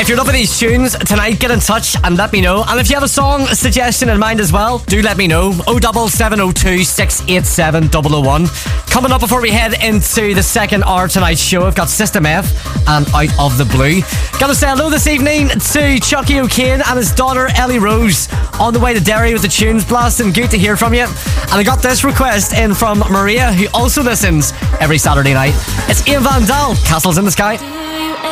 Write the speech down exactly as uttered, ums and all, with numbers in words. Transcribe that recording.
you're loving these tunes tonight, get in touch and let me know. And if you have a song suggestion in mind as well, do let me know. oh seven seven oh two, six eight seven, zero zero one. Coming up before we head into the second hour of tonight's show, I've got System F and Out of the Blue. Gotta say hello this evening to Chucky O'Kane and his daughter Ellie Rose on the way to Derry with the tunes blasting. Good to hear from you. And I got this request in from Maria, who also listens every Saturday night. It's Ian Van Dahl, Castles in the Sky.